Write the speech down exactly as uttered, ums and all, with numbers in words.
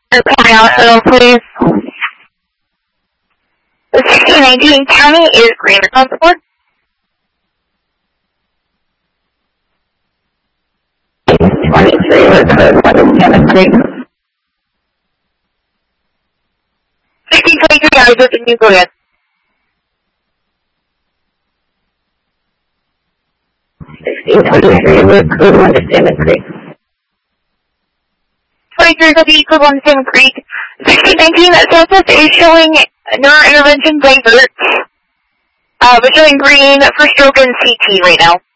Okay, hospital, please. The sixteen nineteen county is green responsible. twenty-three, we're code seven three. sixteen twenty-three, I was with the new go ahead. sixteen twenty-three, we're code one to Salmon Creek. twenty-three, W, code one to Salmon Creek. sixteen nineteen, that census is showing neurointervention divert. Uh, we're showing green for stroke and C T right now.